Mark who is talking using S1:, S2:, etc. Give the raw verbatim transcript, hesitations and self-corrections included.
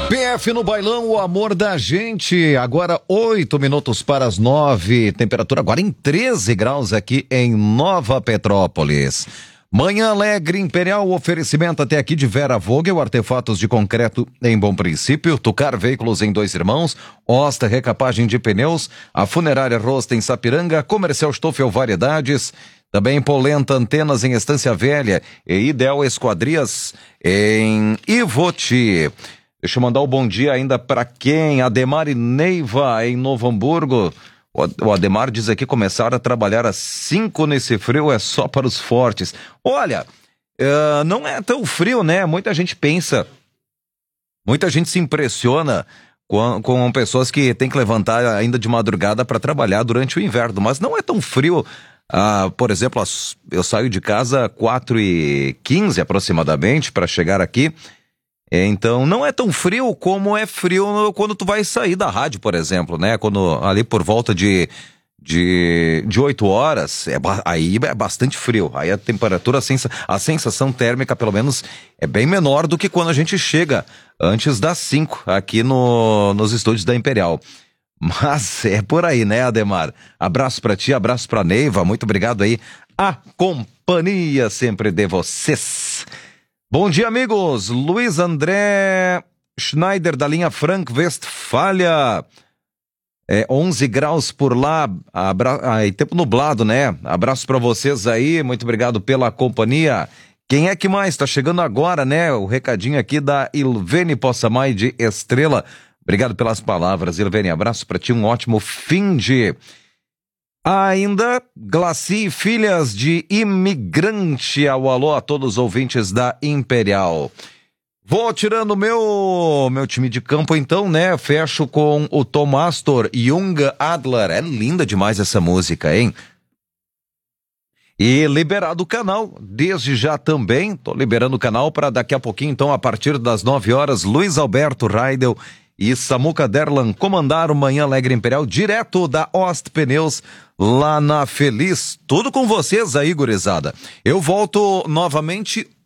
S1: P F no bailão, o amor da gente. Agora oito minutos para as nove. Temperatura agora em treze graus aqui em Nova Petrópolis. Manhã Alegre Imperial, oferecimento até aqui de Vera Vogel, artefatos de concreto em Bom Princípio, Tucar Veículos em Dois Irmãos, Osta Recapagem de Pneus, a Funerária Rosta em Sapiranga, Comercial Stoffel Variedades, também Polenta Antenas em Estância Velha e Ideal Esquadrias em Ivoti. Deixa eu mandar o um bom dia ainda para quem? Ademar e Neiva em Novo Hamburgo. O Ademar diz aqui: começar a trabalhar às cinco nesse frio é só para os fortes. Olha, uh, não é tão frio, né? Muita gente pensa, muita gente se impressiona com, com pessoas que têm que levantar ainda de madrugada para trabalhar durante o inverno, mas não é tão frio. Uh, por exemplo, eu saio de casa quatro e quinze aproximadamente para chegar aqui. Então, não é tão frio como é frio quando tu vai sair da rádio, por exemplo, né? Quando ali por volta de, de, de oito horas, é, aí é bastante frio. Aí a temperatura, a, sensa, a sensação térmica, pelo menos, é bem menor do que quando a gente chega antes das cinco aqui no, nos estúdios da Imperial. Mas é por aí, né, Ademar? Abraço pra ti, abraço pra Neiva, muito obrigado aí. A companhia sempre de vocês. Bom dia, amigos. Luiz André Schneider, da linha Frank Westfalia. É, onze graus por lá. Abra... Ai, tempo nublado, né? Abraço pra vocês aí. Muito obrigado pela companhia. Quem é que mais tá chegando agora, né? O recadinho aqui da Ilvene Possamay de Estrela. Obrigado pelas palavras, Ilvene. Abraço pra ti. Um ótimo fim de... Ainda, Glaci, filhas de imigrante, ao alô a todos os ouvintes da Imperial. Vou tirando meu meu time de campo então, né? Fecho com o Tom Astor, Jung Adler. É linda demais essa música, hein? E liberado o canal, desde já também. Tô liberando o canal para daqui a pouquinho, então, a partir das nove horas, Luiz Alberto Raidel e Samuca Derlan comandar o Manhã Alegre Imperial direto da Ost Pneus, lá na Feliz. Tudo com vocês aí, gurizada. Eu volto novamente